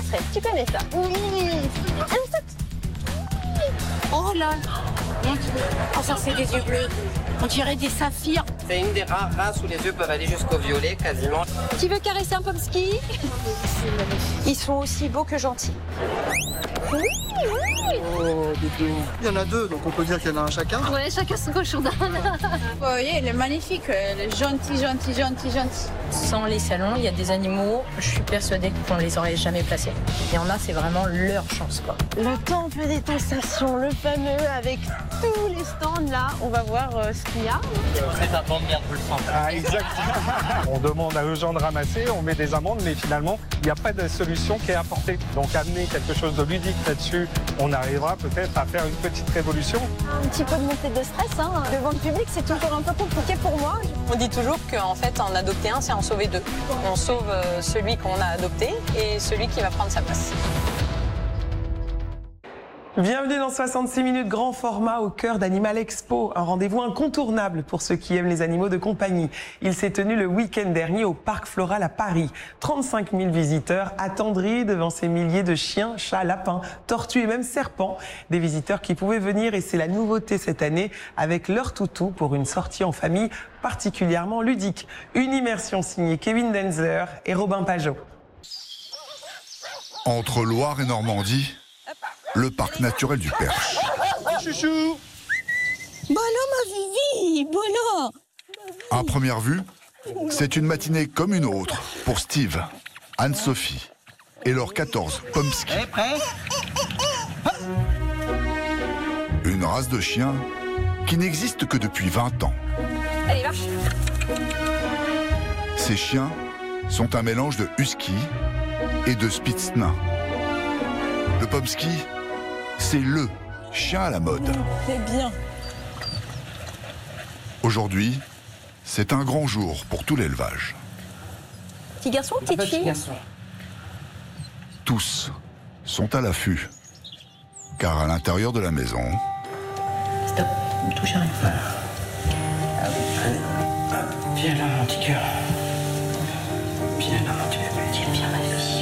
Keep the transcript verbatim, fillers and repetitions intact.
stress. Tu connais ça? Oui. Allez, saute. Oh là là. Oh, ça c'est des yeux bleus. On dirait des saphirs. C'est une des rares races où les yeux peuvent aller jusqu'au violet quasiment. Tu veux caresser un pomsky? Ils sont aussi beaux que gentils. Oui, oui. Oh, il y en a deux, donc on peut dire qu'il y en a un chacun. Ouais, chacun son cochon d'Inde. Vous voyez, elle est magnifique, elle est gentille, gentille, gentille, gentille. Sans les salons, il y a des animaux, je suis persuadée qu'on les aurait jamais placés. Il y en a, c'est vraiment leur chance, quoi. Le temple des sensations, le fameux avec tous les stands là. On va voir euh, ce qu'il y a. C'est un banc de merde, vous le sentez. Ah, exactement. On demande à eux gens de ramasser, on met des amendes, mais finalement, il n'y a pas de solution qui est apportée. Donc, amener quelque chose de ludique là-dessus, on arrivera peut-être à faire une petite révolution. Un petit peu de montée de stress, hein. Devant le public, c'est toujours un peu compliqué pour moi. On dit toujours qu'en fait, en adopter un, c'est en sauver deux. On sauve euh, celui qu'on a adopté et celui qui va prendre sa place. Bienvenue dans soixante-six minutes grand format au cœur d'Animal Expo, un rendez-vous incontournable pour ceux qui aiment les animaux de compagnie. Il s'est tenu le week-end dernier au Parc Floral à Paris. trente-cinq mille visiteurs attendris devant ces milliers de chiens, chats, lapins, tortues et même serpents. Des visiteurs qui pouvaient venir, et c'est la nouveauté cette année, avec leur toutou pour une sortie en famille particulièrement ludique. Une immersion signée Kevin Denzler et Robin Pajot. Entre Loire et Normandie, le parc naturel du Perche. Chouchou. Bon alors, ma Vivi, bon. À première vue, c'est une matinée comme une autre pour Steve, Anne-Sophie et leurs quatorze pomsky. Une race de chiens qui n'existe que depuis vingt ans. Allez, marche. Ces chiens sont un mélange de husky et de spitz nain. Le pomsky, c'est le chien à la mode. C'est bien. Aujourd'hui, c'est un grand jour pour tout l'élevage. Petit garçon, petite fille. Tous sont à l'affût, car à l'intérieur de la maison, Stop, ne touche à rien. Viens là, mon petit cœur. Viens là, mon petit bébé. Tiens bien, ma fille.